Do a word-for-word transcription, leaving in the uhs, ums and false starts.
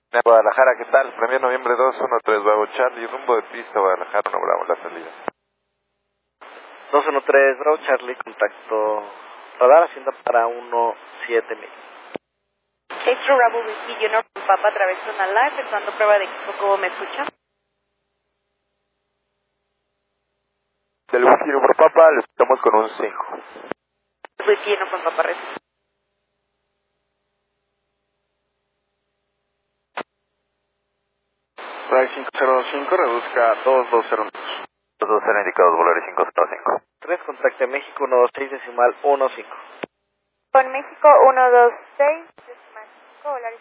De Guadalajara, ¿qué tal? Premier noviembre dos uno tres Bravo Charlie, rumbo de pista, Guadalajara, no Bravo, la salida. dos uno tres Bravo Charlie, contacto radar, hacienda para uno siete mil. Extra Bravo Whisky Junior con Papa a través de una live, efectuando prueba de equipo, ¿cómo me escucha? Del Whisky por Papa, le estamos con un cinco. Whisky Junior con Papa, recibe. Flight cinco cero cinco, reduzca dos dos cero dos. dos dos cero indicados, volar cinco cero cinco. tres, contacte México uno dos seis decimal uno cinco. Con México uno dos seis decimal cinco, volar